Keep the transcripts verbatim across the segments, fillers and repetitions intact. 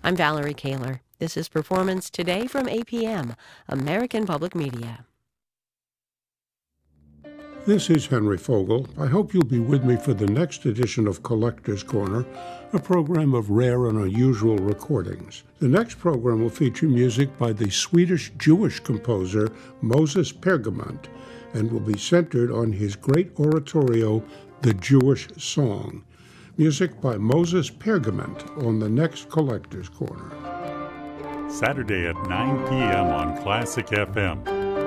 I'm Valerie Kaler. This is Performance Today from A P M, American Public Media. This is Henry Fogel. I hope you'll be with me for the next edition of Collector's Corner, a program of rare and unusual recordings. The next program will feature music by the Swedish Jewish composer Moses Pergament and will be centered on his great oratorio, The Jewish Song. Music by Moses Pergament on the next Collector's Corner. Saturday at nine p.m. on Classic F M.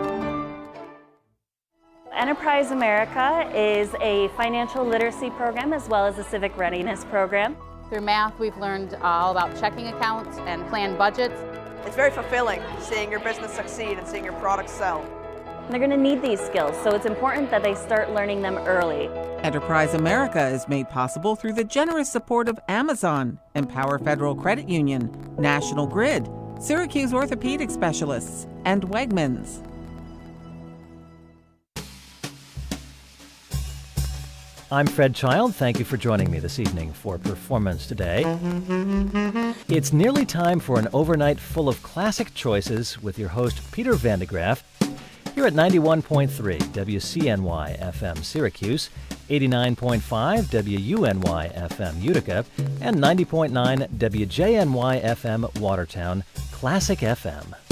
Enterprise America is a financial literacy program as well as a civic readiness program. Through math, we've learned all about checking accounts and planned budgets. It's very fulfilling seeing your business succeed and seeing your products sell. They're going to need these skills, so it's important that they start learning them early. Enterprise America is made possible through the generous support of Amazon, Empower Federal Credit Union, National Grid, Syracuse Orthopedic Specialists, and Wegmans. I'm Fred Child. Thank you for joining me this evening for Performance Today. It's nearly time for an overnight full of classic choices with your host, Peter Vandegraff, here at ninety-one point three W C N Y F M Syracuse, eighty-nine point five W U N Y F M Utica, and ninety point nine W J N Y F M Watertown, Classic F M.